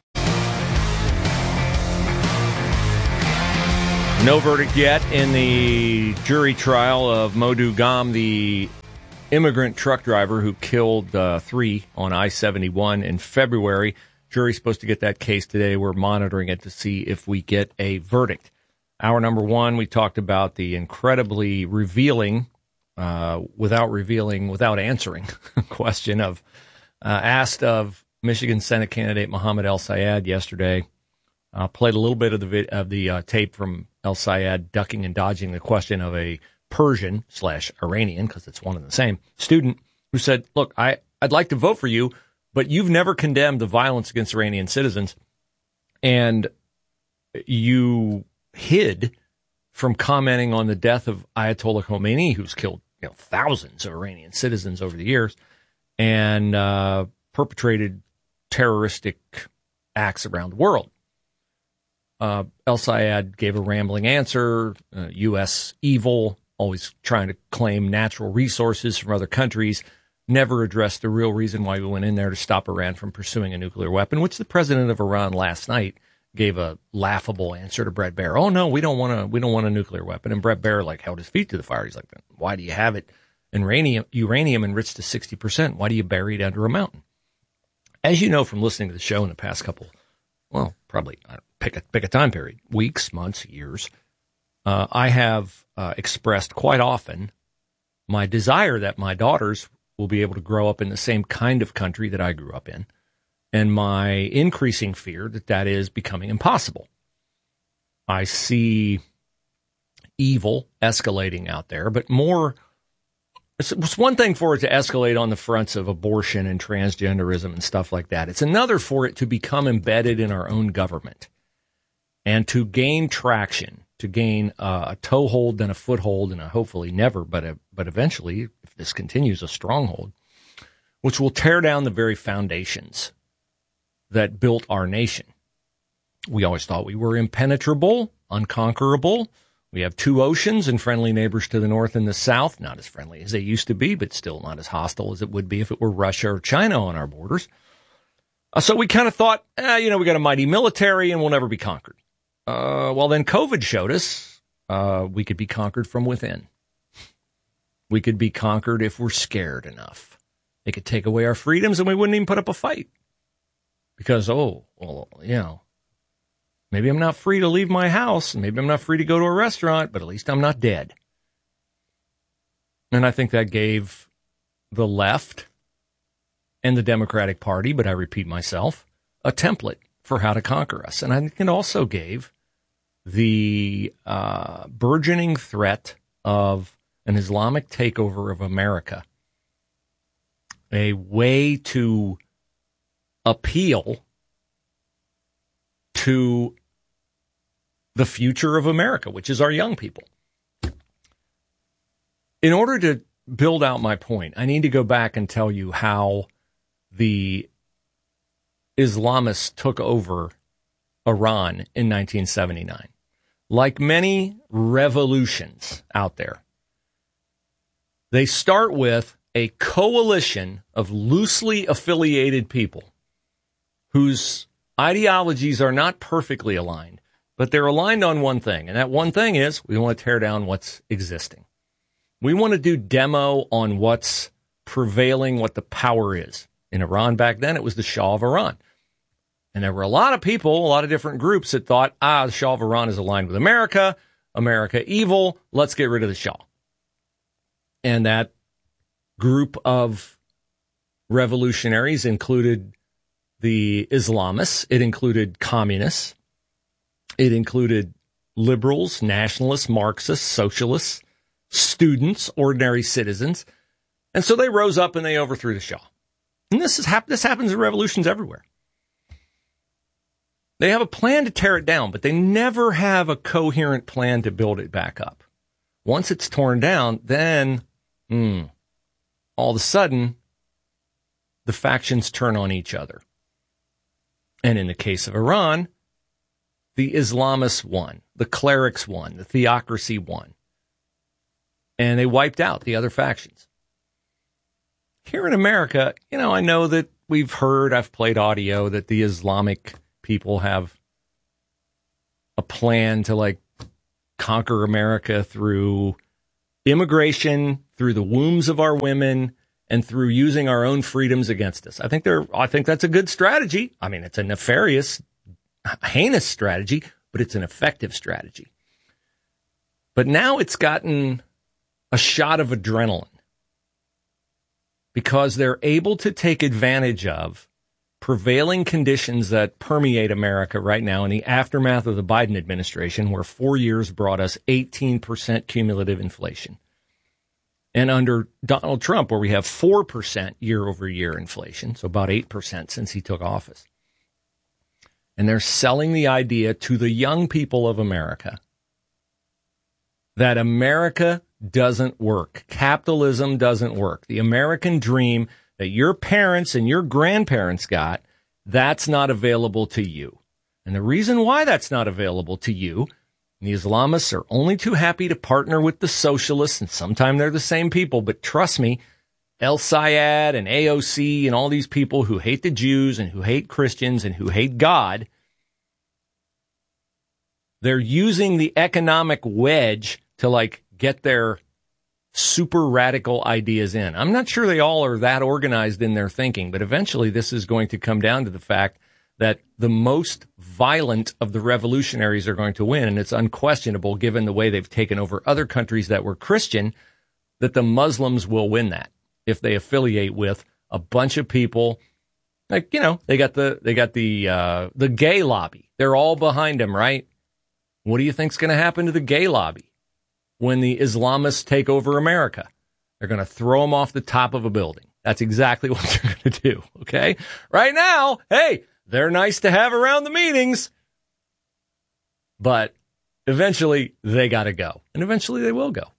Speaker 1: No verdict yet in the jury trial of Modou Gam, the immigrant truck driver who killed 3 on I-71 in February. Jury's supposed to get that case today. We're monitoring it to see if we get a verdict. Hour number 1, we talked about the incredibly revealing, without answering question of asked of Michigan Senate candidate Mohammed El-Sayed yesterday. Played a little bit of the tape from El-Sayed ducking and dodging the question of a Persian/Iranian, because it's one and the same, student who said, look, I'd like to vote for you, but you've never condemned the violence against Iranian citizens, and you hid from commenting on the death of Ayatollah Khomeini, who's killed thousands of Iranian citizens over the years, and perpetrated terroristic acts around the world. El-Sayed gave a rambling answer, U.S. evil, always trying to claim natural resources from other countries, never addressed the real reason why we went in there to stop Iran from pursuing a nuclear weapon, which the president of Iran last night gave a laughable answer to Bret Baier. Oh, no, we don't want a nuclear weapon. And Bret Baier held his feet to the fire. He's like, why do you have it? Uranium enriched to 60%. Why do you bury it under a mountain? As you know from listening to the show in the past couple, probably pick a time period, weeks, months, years, I have expressed quite often my desire that my daughters will be able to grow up in the same kind of country that I grew up in, and my increasing fear that is becoming impossible. I see evil escalating out there, but more... It's one thing for it to escalate on the fronts of abortion and transgenderism and stuff like that. It's another for it to become embedded in our own government and to gain traction, to gain a toehold, then a foothold, and hopefully never, but eventually, if this continues, a stronghold, which will tear down the very foundations that built our nation. We always thought we were impenetrable, unconquerable. We have 2 oceans and friendly neighbors to the north and the south, not as friendly as they used to be, but still not as hostile as it would be if it were Russia or China on our borders. So we kind of thought, we got a mighty military and we'll never be conquered. Well, then COVID showed us we could be conquered from within. We could be conquered if we're scared enough. They could take away our freedoms and we wouldn't even put up a fight. Because, maybe I'm not free to leave my house, maybe I'm not free to go to a restaurant, but at least I'm not dead. And I think that gave the left and the Democratic Party, but I repeat myself, a template for how to conquer us. And I think it also gave the burgeoning threat of an Islamic takeover of America a way to appeal to the future of America, which is our young people. In order to build out my point, I need to go back and tell you how the Islamists took over Iran in 1979. Like many revolutions out there, they start with a coalition of loosely affiliated people whose ideologies are not perfectly aligned, but they're aligned on one thing, and that one thing is we want to tear down what's existing. We want to do demo on what's prevailing, what the power is. In Iran back then, it was the Shah of Iran. And there were a lot of people, a lot of different groups that thought, the Shah of Iran is aligned with America, America evil, let's get rid of the Shah. And that group of revolutionaries included the Islamists, it included communists, it included liberals, nationalists, Marxists, socialists, students, ordinary citizens. And so they rose up and they overthrew the Shah. And this happens in revolutions everywhere. They have a plan to tear it down, but they never have a coherent plan to build it back up. Once it's torn down, then all of a sudden, the factions turn on each other. And in the case of Iran, the Islamists won, the clerics won, the theocracy won. And they wiped out the other factions. Here in America, I know that I've played audio that the Islamic people have a plan to conquer America through immigration, through the wombs of our women, and through using our own freedoms against us. I think that's a good strategy. I mean, it's a nefarious, heinous strategy, but it's an effective strategy. But now it's gotten a shot of adrenaline because they're able to take advantage of prevailing conditions that permeate America right now in the aftermath of the Biden administration, where 4 years brought us 18% cumulative inflation. And under Donald Trump, where we have 4% year-over-year inflation, so about 8% since he took office. And they're selling the idea to the young people of America that America doesn't work. Capitalism doesn't work. The American dream that your parents and your grandparents got, that's not available to you. And the reason why that's not available to you, the Islamists are only too happy to partner with the socialists, and sometimes they're the same people, but trust me, El Sayed and AOC and all these people who hate the Jews and who hate Christians and who hate God, they're using the economic wedge to get their super radical ideas in. I'm not sure they all are that organized in their thinking, but eventually this is going to come down to the fact that the most violent of the revolutionaries are going to win, and it's unquestionable, given the way they've taken over other countries that were Christian, that the Muslims will win that if they affiliate with a bunch of people. They got the gay lobby. They're all behind them, right? What do you think's going to happen to the gay lobby when the Islamists take over America? They're going to throw them off the top of a building. That's exactly what they're going to do, okay? Right now, hey, they're nice to have around the meetings, but eventually they got to go, and eventually they will go.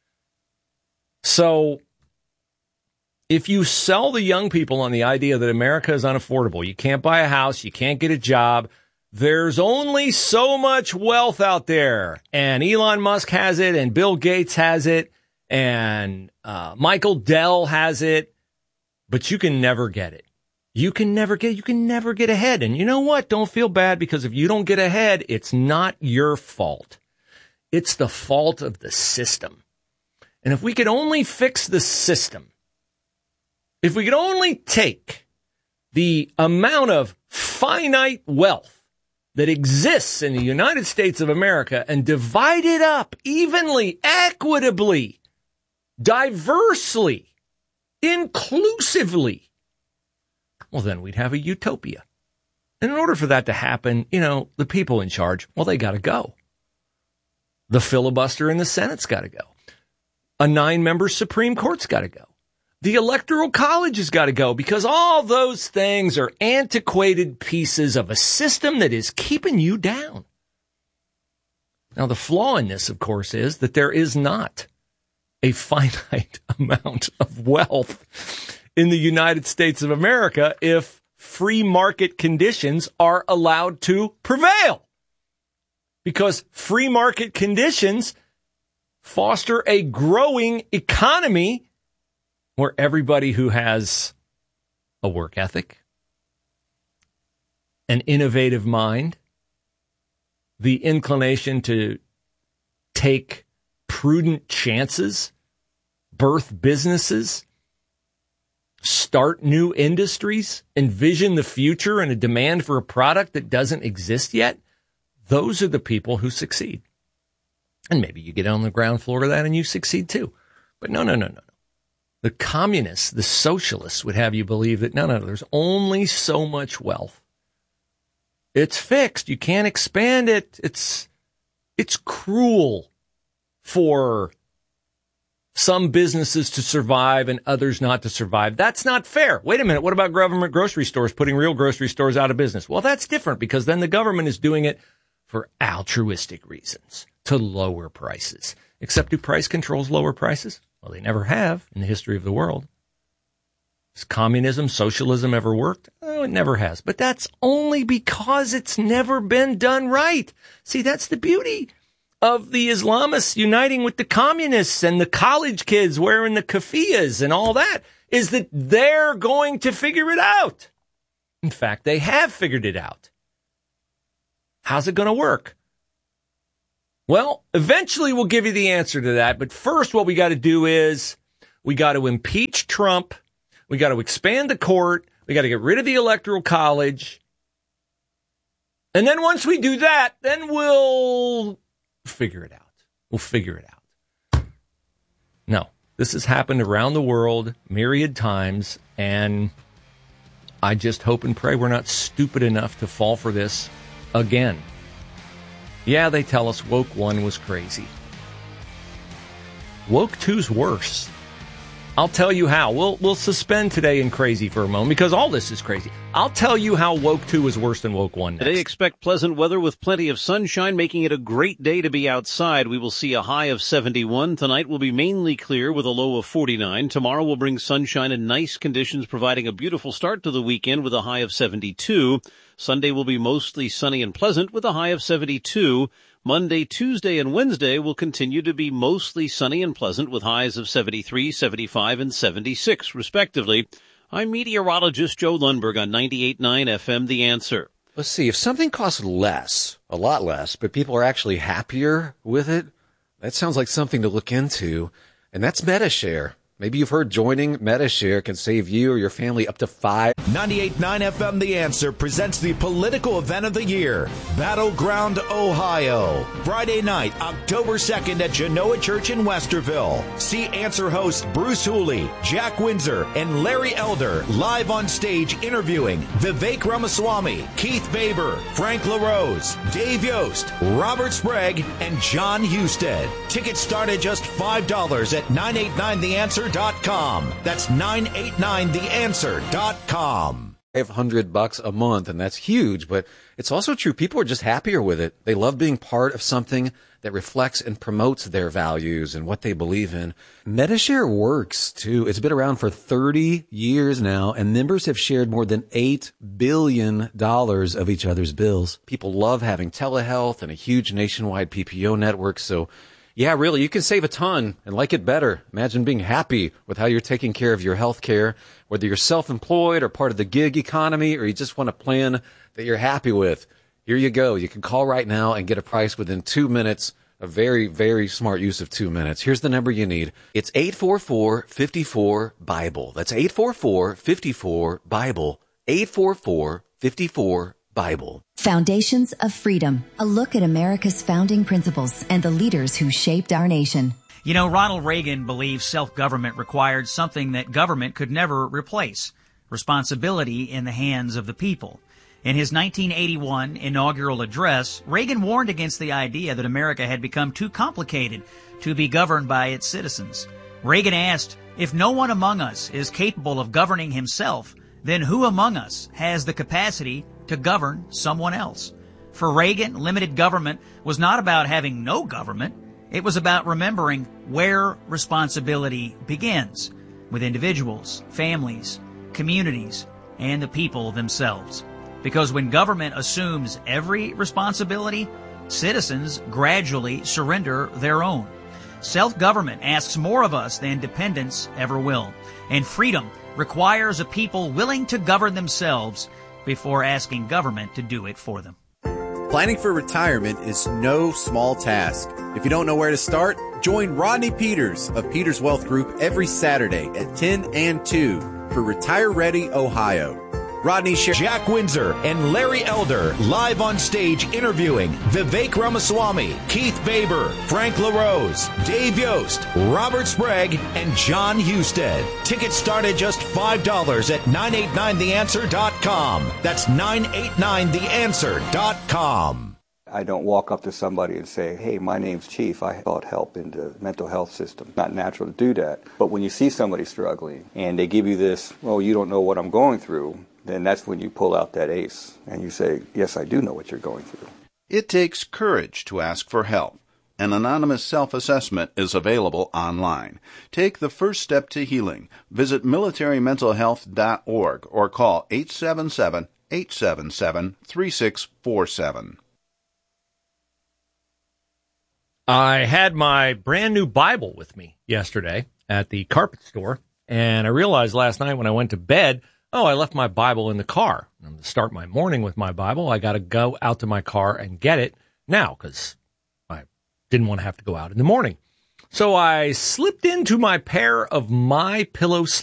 Speaker 1: So if you sell the young people on the idea that America is unaffordable, you can't buy a house, you can't get a job, there's only so much wealth out there, and Elon Musk has it, and Bill Gates has it, and Michael Dell has it, but you can never get it. You can never get ahead. And you know what? Don't feel bad, because if you don't get ahead, it's not your fault. It's the fault of the system. And if we could only fix the system, if we could only take the amount of finite wealth that exists in the United States of America and divide it up evenly, equitably, diversely, inclusively, well, then we'd have a utopia. And in order for that to happen, the people in charge, well, they got to go. The filibuster in the Senate's got to go. A 9-member Supreme Court's got to go. The Electoral College has got to go, because all those things are antiquated pieces of a system that is keeping you down. Now, the flaw in this, of course, is that there is not a finite amount of wealth in the United States of America if free market conditions are allowed to prevail. Because free market conditions foster a growing economy where everybody who has a work ethic, an innovative mind, the inclination to take prudent chances, birth businesses, start new industries, envision the future and a demand for a product that doesn't exist yet, those are the people who succeed. And maybe you get on the ground floor of that and you succeed too. But no. The communists, the socialists would have you believe that, no, there's only so much wealth. It's fixed. You can't expand it. It's cruel for some businesses to survive and others not to survive. That's not fair. Wait a minute. What about government grocery stores putting real grocery stores out of business? Well, that's different because then the government is doing it for altruistic reasons to lower prices. Except do price controls lower prices? Well, they never have in the history of the world. Has communism, socialism ever worked? Oh, it never has. But that's only because it's never been done right. See, that's the beauty of the Islamists uniting with the communists and the college kids wearing the keffiyehs and all that, is that they're going to figure it out. In fact, they have figured it out. How's it going to work? Well, eventually we'll give you the answer to that. But first, what we got to do is we got to impeach Trump. We got to expand the court. We got to get rid of the Electoral College. And then once we do that, then we'll figure it out. We'll figure it out. No, this has happened around the world myriad times, and I just hope and pray we're not stupid enough to fall for this again. Yeah, they tell us Woke 1 was crazy. Woke 2's worse. I'll tell you how. We'll suspend today in crazy for a moment because all this is crazy. I'll tell you how Woke 2 is worse than Woke 1 next.
Speaker 14: Today expect pleasant weather with plenty of sunshine, making it a great day to be outside. We will see a high of 71. Tonight will be mainly clear with a low of 49. Tomorrow will bring sunshine and nice conditions, providing a beautiful start to the weekend with a high of 72. Sunday will be mostly sunny and pleasant with a high of 72. Monday, Tuesday, and Wednesday will continue to be mostly sunny and pleasant with highs of 73, 75, and 76, respectively. I'm meteorologist Joe Lundberg on 98.9 FM, The Answer.
Speaker 8: Let's see, if something costs less, a lot less, but people are actually happier with it, that sounds like something to look into, and that's MediShare. Maybe you've heard joining MediShare can save you or your family up to 5.
Speaker 10: 98.9 FM The Answer presents the political event of the year, Battleground, Ohio. Friday night, October 2nd at Genoa Church in Westerville. See Answer hosts Bruce Hooley, Jack Windsor, and Larry Elder live on stage interviewing Vivek Ramaswamy, Keith Baber, Frank LaRose, Dave Yost, Robert Sprague, and John Husted. Tickets start at just $5 at 989theanswer.com. That's 989theanswer.com.
Speaker 8: $500 a month, and that's huge, but it's also true. People are just happier with it. They love being part of something that reflects and promotes their values and what they believe in. MediShare works, too. It's been around for 30 years now, and members have shared more than $8 billion of each other's bills. People love having telehealth and a huge nationwide PPO network, so yeah, really, you can save a ton and like it better. Imagine being happy with how you're taking care of your health care, whether you're self-employed or part of the gig economy or you just want a plan that you're happy with. Here you go. You can call right now and get a price within 2 minutes. A very, very smart use of 2 minutes. Here's the number you need. It's 844-54-BIBLE. That's 844-54-BIBLE. 844-54-BIBLE.
Speaker 9: Foundations of Freedom, a look at America's founding principles and the leaders who shaped our nation.
Speaker 16: You know, Ronald Reagan believed self-government required something that government could never replace: responsibility in the hands of the people. In his 1981 inaugural address, Reagan warned against the idea that America had become too complicated to be governed by its citizens. Reagan asked, if no one among us is capable of governing himself, then who among us has the capacity to govern someone else? For Reagan, limited government was not about having no government. It was about remembering where responsibility begins, with individuals, families, communities, and the people themselves. Because when government assumes every responsibility, citizens gradually surrender their own. Self-government asks more of us than dependence ever will. And freedom requires a people willing to govern themselves before asking government to do it for them.
Speaker 11: Planning for retirement is no small task. If you don't know where to start, join Rodney Peters of Peters Wealth Group every Saturday at 10 and 2 for Retire Ready Ohio.
Speaker 10: Rodney shares Jack Windsor and Larry Elder live on stage interviewing Vivek Ramaswamy, Keith Baber, Frank LaRose, Dave Yost, Robert Sprague, and John Husted. Tickets start at just $5 at 989theanswer.com. That's 989theanswer.com.
Speaker 12: I don't walk up to somebody and say, hey, my name's Chief, I sought help in the mental health system. Not natural to do that. But when you see somebody struggling and they give you this, well, you don't know what I'm going through, then that's when you pull out that ace and you say, yes, I do know what you're going through.
Speaker 13: It takes courage to ask for help. An anonymous self-assessment is available online. Take the first step to healing. Visit militarymentalhealth.org or call 877-877-3647.
Speaker 1: I had my brand new Bible with me yesterday at the carpet store, and I realized last night when I went to bed, I left my Bible in the car. I'm going to start my morning with my Bible. I got to go out to my car and get it now because I didn't want to have to go out in the morning. So I slipped into my pair of MyPillow